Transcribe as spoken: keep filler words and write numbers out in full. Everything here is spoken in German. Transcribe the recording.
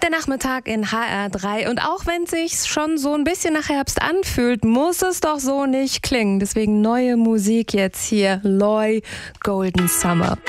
Der Nachmittag in H R drei. Und auch wenn es sich schon so ein bisschen nach Herbst anfühlt, muss es doch so nicht klingen. Deswegen neue Musik jetzt hier. Loy, Golden Summer.